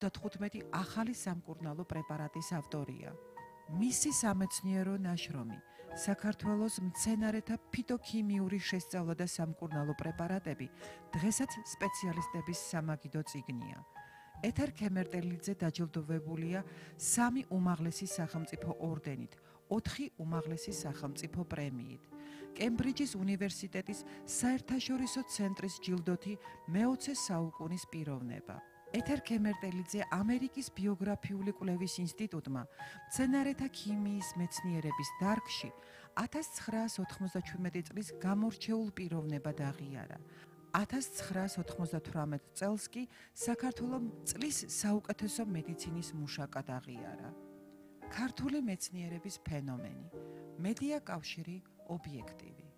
75 ახალი სამკურნალო პრეპარატის ავტორია. მისი სამეცნიერო ნაშრომი საქართველოს მცენარეთა ფიტოქიმიური შესწავლა და სამკურნალო პრეპარატები დღესაც სპეციალისტების სამაგიდო წიგნია. ეთერ ქემერტელიძე დაჯილდოვებულია 3 უმაღლესი სახელმწიფო ორდენით, 4 უმაღლესი სახელმწიფო პრემიით. კემბრიჯის უნივერსიტეტის საერთაშორისო ცენტრის ჯილდოთი მე-20 საუკუნის პიროვნება. ეთერ ქემერტელიძე ამერიკის ბიოგრაფიული კვლევის ინსტიტუტმა მცენარეთა ქიმიის მეცნიერების დარგში 1997 წლის გამორჩეულ პიროვნებად აღიარა. 1998 წელს კი საქართველოს წლის საუკეთესო მედიცინის მუშაკად აღიარა. ქართული მეცნიერების ფენომენი. მედია კავშირი ობიექტივი.